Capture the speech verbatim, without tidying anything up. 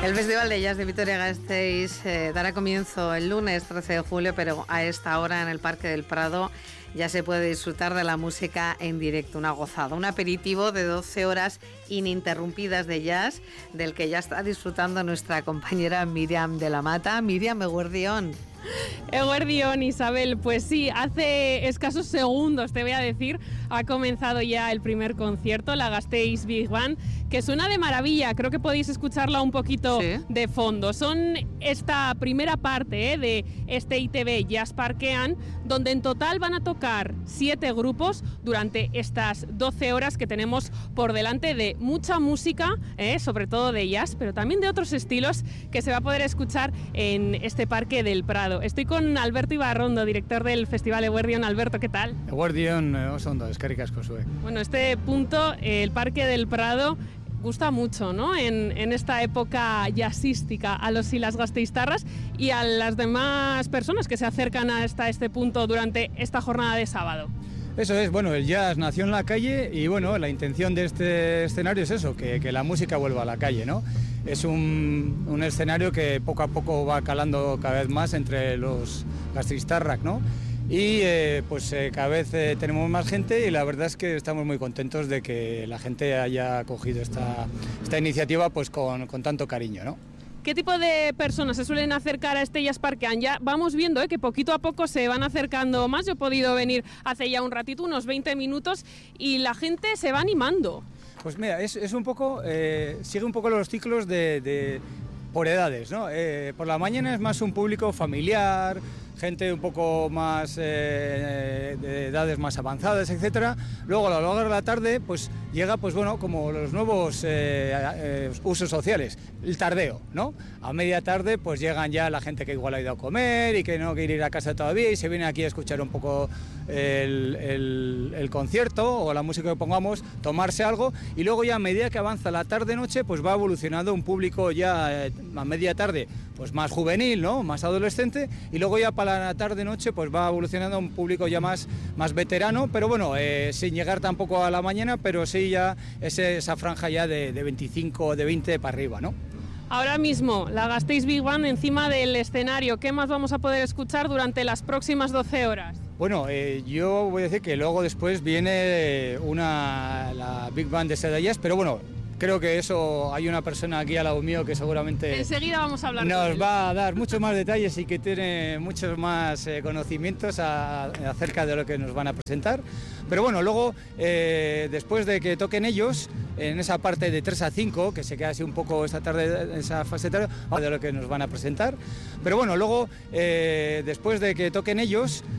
El Festival de Jazz de Vitoria-Gasteiz eh, dará comienzo el lunes trece de julio, pero a esta hora en el Parque del Prado ya se puede disfrutar de la música en directo, una gozada, un aperitivo de doce horas ininterrumpidas de jazz, del que ya está disfrutando nuestra compañera Miriam de la Mata. Miriam, eguerdión. Eguerdión, Isabel, pues sí, hace escasos segundos, te voy a decir, ha comenzado ya el primer concierto, la Gasteiz Big Band, que suena de maravilla, creo que podéis escucharla un poquito ¿Sí? de fondo. Son esta primera parte eh, de este I T V Jazz Parkean, donde en total van a tocar siete grupos durante estas doce horas que tenemos por delante de mucha música, eh, sobre todo de jazz, pero también de otros estilos que se va a poder escuchar en este Parque del Prado. Estoy con Alberto Ibarrondo, director del Festival Eguerdión. Alberto, ¿qué tal? Eguerdión, oso ondo, eskerrik asko zue. Bueno, este punto, el Parque del Prado, gusta mucho, ¿no? En, en esta época jazzística a los y las gasteiztarras y a las demás personas que se acercan hasta este punto durante esta jornada de sábado. Eso es, bueno, el jazz nació en la calle y bueno, la intención de este escenario es eso, que, que la música vuelva a la calle, ¿no? Es un, un escenario que poco a poco va calando cada vez más entre los gasteiztarrak, ¿no? Y eh, pues eh, cada vez eh, tenemos más gente y la verdad es que estamos muy contentos de que la gente haya acogido esta, esta iniciativa pues con, con tanto cariño, ¿no? ¿Qué tipo de personas se suelen acercar a este Jazz Parkean? Ya vamos viendo ¿eh? que poquito a poco se van acercando más. Yo he podido venir hace ya un ratito, unos veinte minutos, y la gente se va animando. Pues mira, es, es un poco, eh, sigue un poco los ciclos de, de por edades, ¿no? Eh, por la mañana es más un público familiar, gente un poco más eh, de edades más avanzadas, etcétera. Luego a lo largo de la tarde, pues llega, pues bueno, como los nuevos eh, eh, usos sociales, el tardeo, ¿no? A media tarde, pues llegan ya la gente que igual ha ido a comer y que no quiere ir a casa todavía y se viene aquí a escuchar un poco el, el, el concierto o la música que pongamos, tomarse algo y luego ya a medida que avanza la tarde-noche, pues va evolucionando un público ya eh, a media tarde, pues más juvenil, ¿no? Más adolescente y luego ya para la tarde-noche pues va evolucionando a un público ya más, más veterano, pero bueno, eh, sin llegar tampoco a la mañana, pero sí ya ese, esa franja ya de, de veinticinco, de veinte para arriba, ¿no? Ahora mismo, la Gasteiz Big Band encima del escenario, ¿qué más vamos a poder escuchar durante las próximas doce horas? Bueno, eh, yo voy a decir que luego después viene una, la Big Band de Seda Jazz, pero bueno, creo que eso hay una persona aquí al lado mío que seguramente enseguida vamos a hablar nos con va a dar muchos más detalles y que tiene muchos más eh, conocimientos a, acerca de lo que nos van a presentar. Pero bueno, luego, eh, después de que toquen ellos, en esa parte de tres a cinco, que se queda así un poco esta tarde, esa fase tarde, de lo que nos van a presentar. Pero bueno, luego, eh, después de que toquen ellos,